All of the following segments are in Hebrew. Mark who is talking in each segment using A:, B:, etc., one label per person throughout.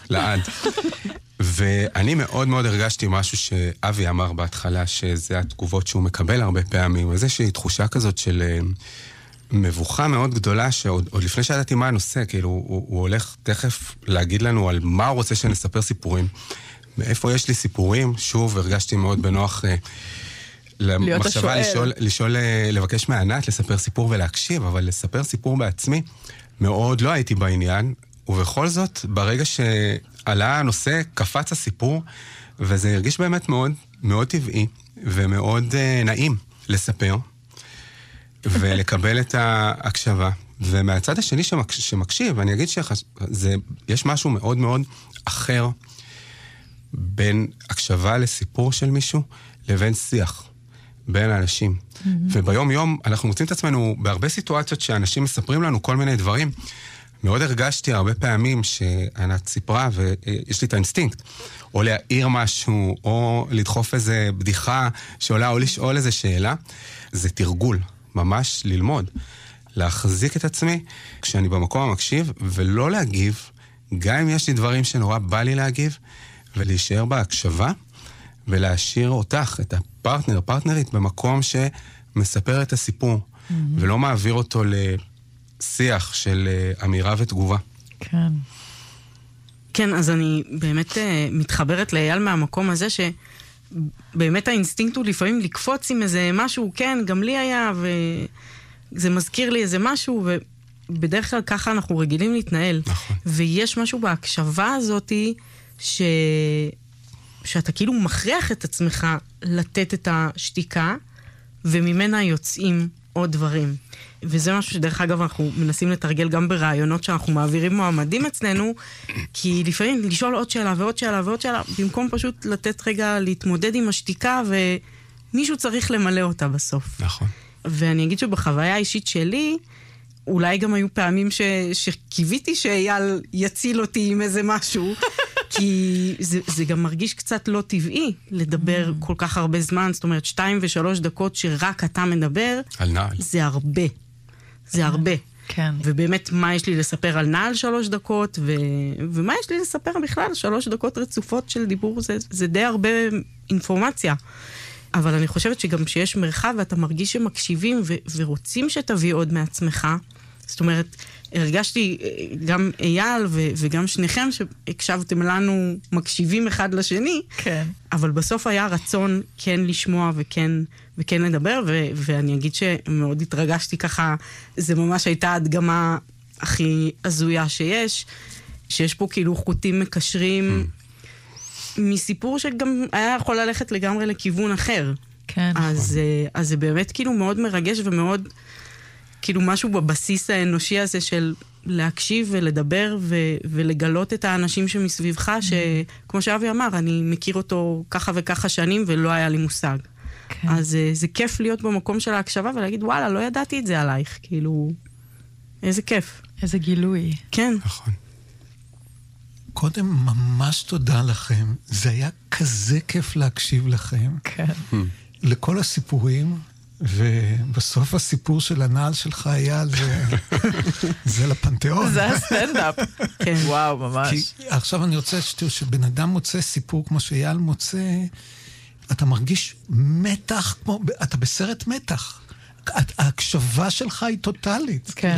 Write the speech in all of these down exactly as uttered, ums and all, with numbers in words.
A: לעד. ואני מאוד מאוד הרגשתי משהו שאבי אמר בהתחלה, שזה התגובות שהוא מקבל הרבה פעמים, איזושהי תחושה כזאת של מבוכה מאוד גדולה, שעוד לפני שידעתי מה הנושא, כאילו הוא, הוא הולך תכף להגיד לנו על מה הוא רוצה שנספר סיפורים. מאיפה יש לי סיפורים? שוב, הרגשתי מאוד בנוח למחשבה לשאול, לשאול, לבקש מענת, לספר סיפור ולהקשיב, אבל לספר סיפור בעצמי, מאוד לא הייתי בעניין, ובכל זאת, ברגע שעלה הנושא, קפץ הסיפור, וזה הרגיש באמת מאוד, מאוד טבעי, ומאוד uh, נעים לספר, ולקבל את ההקשבה. ומהצד השני שמקש, שמקשיב, אני אגיד שיש משהו מאוד מאוד אחר, בין הקשבה לסיפור של מישהו, לבין שיח. בין האנשים. Mm-hmm. וביום יום אנחנו מוצאים את עצמנו בהרבה סיטואציות שאנשים מספרים לנו כל מיני דברים. מאוד הרגשתי הרבה פעמים שענת סיפרה, ויש לי את האינסטינקט, או להעיר משהו, או לדחוף איזה בדיחה שעולה, או לשאול איזה שאלה. זה תרגול, ממש ללמוד. להחזיק את עצמי כשאני במקום המקשיב, ולא להגיב, גם אם יש לי דברים שנורא בא לי להגיב, ולהישאר בהקשבה, ולהשאיר אותך, את הפרטנר, פרטנרית, במקום שמספר את הסיפור, mm-hmm. ולא מעביר אותו לשיח של אמירה ותגובה.
B: כן.
C: כן, אז אני באמת uh, מתחברת לאייל מהמקום הזה, שבאמת האינסטינקט הוא לפעמים לקפוץ עם איזה משהו, כן, גם לי היה, וזה מזכיר לי איזה משהו, ובדרך כלל ככה אנחנו רגילים להתנהל.
A: נכון.
C: ויש משהו בהקשבה הזאת, ש... שאתה כאילו מכריח את עצמך לתת את השתיקה, וממנה יוצאים עוד דברים. וזה משהו שדרך אגב אנחנו מנסים לתרגל גם ברעיונות שאנחנו מעבירים מועמדים אצלנו, כי לפעמים לשאול עוד שאלה ועוד שאלה ועוד שאלה, במקום פשוט לתת רגע להתמודד עם השתיקה, ומישהו צריך למלא אותה בסוף.
A: נכון.
C: ואני אגיד שבחוויה האישית שלי, אולי גם היו פעמים ש... שקיוויתי שאייל יציל אותי עם איזה משהו, כי זה, זה גם מרגיש קצת לא טבעי לדבר כל כך הרבה זמן, זאת אומרת, שתיים ושלוש דקות שרק אתה מדבר,
A: על נעל.
C: זה הרבה. זה הרבה.
B: כן.
C: ובאמת, מה יש לי לספר על נעל שלוש דקות, ו... ומה יש לי לספר בכלל? שלוש דקות רצופות של דיבור, זה, זה די הרבה אינפורמציה. אבל אני חושבת שגם שיש מרחב, ואתה מרגיש שמקשיבים ו... ורוצים שתביא עוד מעצמך, זאת אומרת, הרגשתי גם אייל ו- וגם שניכם שהקשבתם לנו מקשיבים אחד לשני,
B: כן.
C: אבל בסוף היה רצון כן לשמוע וכן, וכן לדבר, ו- ואני אגיד שמאוד התרגשתי ככה, זה ממש הייתה הדגמה הכי הזויה שיש, שיש פה כאילו חוטים מקשרים mm. מסיפור שגם היה יכול ללכת לגמרי לכיוון אחר.
B: כן.
C: אז, אז זה באמת כאילו מאוד מרגש ומאוד... כאילו משהו בבסיס האנושי הזה של להקשיב ולדבר ו- ולגלות את האנשים שמסביבך, שכמו שאבי אמר, אני מכיר אותו ככה וככה שנים ולא היה לי מושג. כן. אז זה כיף להיות במקום של ההקשבה ולהגיד, וואלה, לא ידעתי את זה עלייך, כאילו, איזה כיף.
B: איזה גילוי.
C: כן.
A: נכון.
D: קודם ממש תודה לכם, זה היה כזה כיף להקשיב לכם.
B: כן.
D: לכל הסיפורים, ובסוף הסיפור של הנעל שלך היה זה, זה לפנתיאון.
B: זה הסטנדאפ.
C: כן.
B: וואו, ממש.
D: כי עכשיו אני רוצה שתראו, שבן אדם מוצא סיפור כמו שאייל מוצא, אתה מרגיש מתח, כמו, אתה בסרט מתח. ההקשבה שלך היא טוטלית.
B: כן.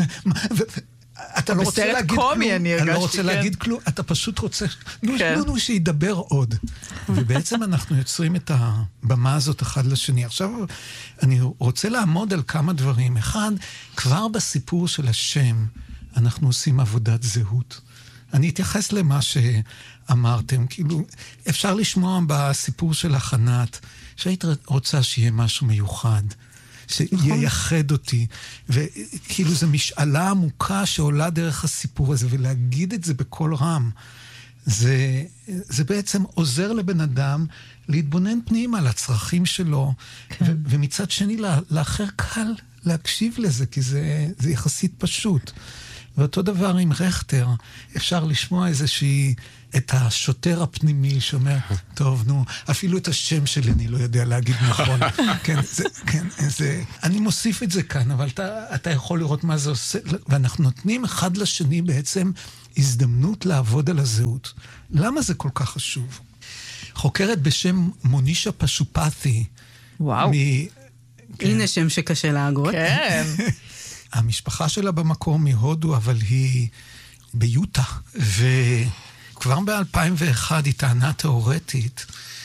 D: אתה לא רוצה להגיד כלום, אני לא רוצה להגיד כלום, אתה פשוט רוצה, נו, נו, שידבר עוד. ובעצם אנחנו יוצרים את הבמה הזאת אחד לשני. עכשיו, אני רוצה לעמוד על כמה דברים. אחד, כבר בסיפור של השם, אנחנו עושים עבודת זהות. אני אתייחס למה שאמרתם, כאילו, אפשר לשמוע בסיפור של החנת, שהיית רוצה שיהיה משהו מיוחד. שייחד אותי, וכאילו זו משאלה עמוקה שעולה דרך הסיפור הזה, ולהגיד את זה בכל רם, זה, זה בעצם עוזר לבן אדם להתבונן פנימה על הצרכים שלו, כן. ו- ומצד שני, לאחר קל להקשיב לזה, כי זה, זה יחסית פשוט. ואותו דבר עם רכטר, אפשר לשמוע איזושהי, את השוטר הפנימי שאומר, טוב, נו, אפילו את השם שלי אני לא יודע להגיד נכון. כן, זה, כן, זה, אני מוסיף את זה כאן, אבל אתה, אתה יכול לראות מה זה עושה, ואנחנו נותנים אחד לשני בעצם הזדמנות לעבוד על הזהות. למה זה כל כך חשוב? חוקרת בשם מונישה פשופתי.
B: וואו.
C: מ... הנה שם שקשה להגות.
B: כן.
D: המשפחה שלה במקור מהודו, אבל היא ביוטה. וכבר ב-אלפיים ואחת היא טענה תיאורטית,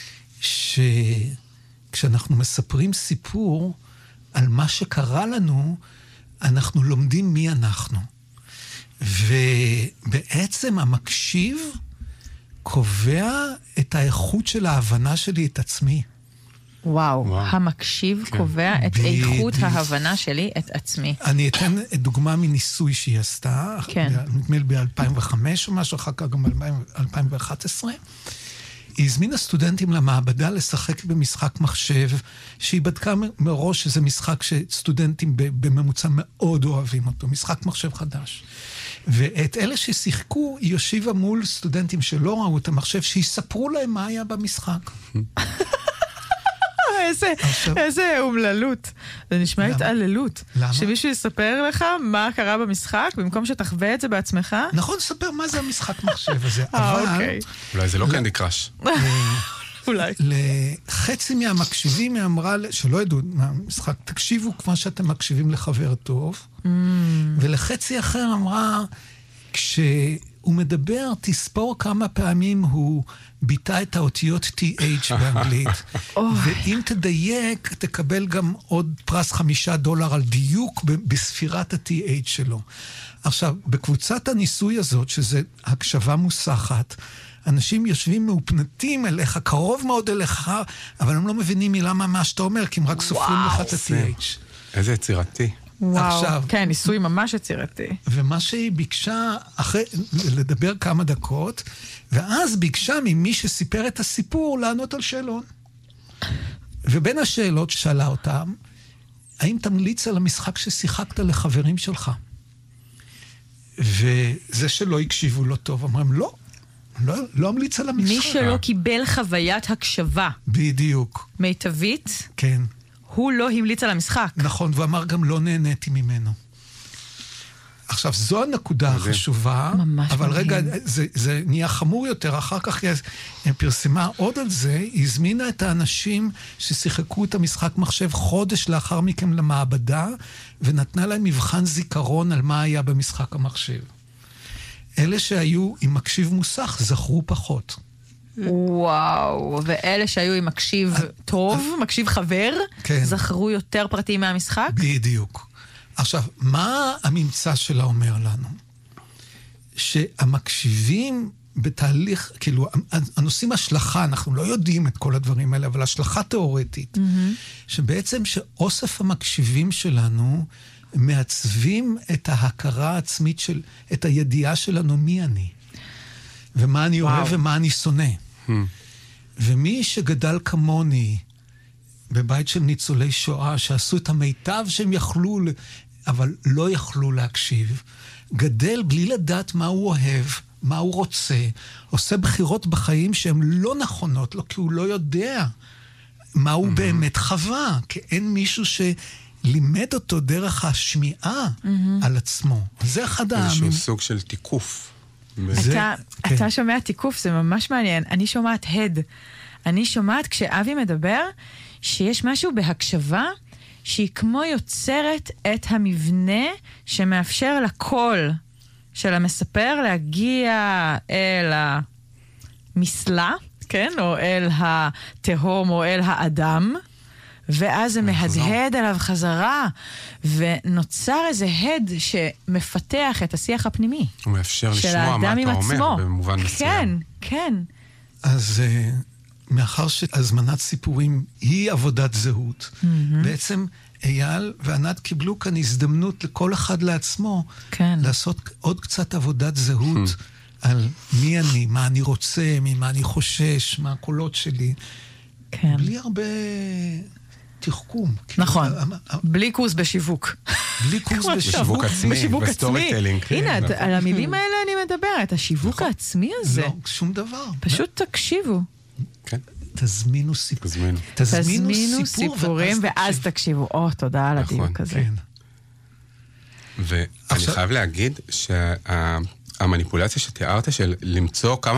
D: שכשאנחנו מספרים סיפור על מה שקרה לנו, אנחנו לומדים מי אנחנו. ובעצם המקשיב קובע את האיכות של ההבנה שלי את עצמי.
B: וואו, וואו. המקשיב כן. קובע את בדיוק. איכות ההבנה שלי את עצמי.
D: אני אתן דוגמה מניסוי שהיא עשתה, כן. נדמה לי ב-אלפיים וחמש או משהו, אחר כך גם ב-אלפיים ואחת עשרה. היא הזמינה סטודנטים למעבדה לשחק במשחק מחשב, שהיא בדקה מראש שזה משחק שסטודנטים בממוצע מאוד אוהבים אותו, משחק מחשב חדש. ואת אלה ששיחקו, היא יושיבה מול סטודנטים שלא ראו את המחשב, שיספרו להם מה היה במשחק.
B: איזה, איזה אומללות. זה נשמע התעללות. למה? שמישהו יספר לך מה קרה במשחק, במקום שתחווה את זה בעצמך?
D: נכון, ספר מה זה המשחק מחשב הזה. אבל...
A: אולי זה לא קנדי קראש.
B: אולי.
D: לחצי מהמקשיבים היא אמרה, שלא ידעו מהמשחק, תקשיבו כמו שאתם מקשיבים לחבר טוב. ולחצי אחר אמרה, כשהוא מדבר, תספור כמה פעמים הוא ביטא את האותיות טי אייץ' באנגלית. ואם תדייק, תקבל גם עוד פרס חמישה דולר על דיוק בספירת ה-טי אייץ' שלו. עכשיו, בקבוצת הניסוי הזאת, שזה הקשבה מוסחת, אנשים יושבים מאופנתים אליך, קרוב מאוד אליך, אבל הם לא מבינים מילה מה שאתה אומר, כי הם רק סופרים לך את ה-טי אייץ'.
A: איזה יצירתי.
B: וואו, עכשיו, כן, ניסוי ממש יצירתי.
D: ומה שהיא ביקשה, אחרי, לדבר כמה דקות, ואז ביקשה ממי שסיפר את הסיפור לענות על שאלון. ובין השאלות שאלה אותם, האם תמליץ על המשחק ששיחקת לחברים שלך? וזה שלא הקשיבו לו טוב, אמרם, לא, לא, לא המליץ על המשחק.
B: מי שלא קיבל חוויית הקשבה.
D: בדיוק.
B: מיטבית.
D: כן.
B: הוא לא המליץ על המשחק.
D: נכון, והוא אמר גם לא נהניתי ממנו. עכשיו, זו הנקודה החשובה, אבל רגע, זה, זה נהיה חמור יותר, אחר כך היא פרסמה עוד על זה, היא הזמינה את האנשים ששיחקו את המשחק מחשב חודש לאחר מכן למעבדה, ונתנה להם מבחן זיכרון על מה היה במשחק המחשב. אלה שהיו עם מקשיב מוסך זכרו פחות.
B: וואו, ואלה שהיו עם מקשיב טוב, מקשיב חבר, זכרו יותר פרטים מהמשחק?
D: בדיוק. עכשיו, מה הממצא שלה אומר לנו? שהמקשיבים בתהליך, כאילו, הנושאים השלכה, אנחנו לא יודעים את כל הדברים האלה, אבל השלכה תיאורטית, שבעצם שאוסף המקשיבים שלנו מעצבים את ההכרה העצמית של, את הידיעה שלנו מי אני. ומה אני אוהב ומה אני שונא. ומי שגדל כמוני, בבית של ניצולי שואה, שעשו את המיטב שהם יכלו, אבל לא יכלו להקשיב, גדל בלי לדעת מה הוא אוהב, מה הוא רוצה, עושה בחירות בחיים שהן לא נכונות, לא כי הוא לא יודע מה הוא mm-hmm. באמת חווה, כי אין מישהו שלימד אותו דרך השמיעה mm-hmm. על עצמו. זה אחד העמים.
A: איזשהו סוג של תיקוף.
B: זה, אתה, כן. אתה שומע תיקוף, זה ממש מעניין. אני שומעת הד. אני שומעת כשאבי מדבר, שיש משהו בהקשבה שהיא כמו יוצרת את המבנה שמאפשר לקול של המספר להגיע אל המסלה, כן? או אל התהום או אל האדם, ואז זה מהדהד עליו חזרה, ונוצר איזה הד שמפתח את השיח הפנימי.
A: הוא מאפשר לשמוע מה אתה אומר במובן מסוים.
B: כן, כן.
D: אז... מאחר שהזמנת סיפורים היא עבודת זהות, mm-hmm. בעצם אייל וענת קיבלו כאן הזדמנות לכל אחד לעצמו, כן. לעשות עוד קצת עבודת זהות mm-hmm. על מי אני, מה אני רוצה, ממה אני חושש, מה הקולות שלי. כן. בלי הרבה... תחכום.
B: נכון, בלי קורס בשיווק.
D: בלי קורס
A: בשיווק עצמי, בסטורי טלינג.
B: הנה, על המילים האלה אני מדברת, השיווק העצמי הזה.
D: לא, שום דבר.
B: פשוט תקשיבו.
A: כן.
D: תזמינו סיפור.
A: תזמינו.
B: תזמינו סיפורים ואז תקשיבו. או, תודה על הדיוק הזה.
A: ואני חייב להגיד שהמניפולציה שתיארת של למצוא כמה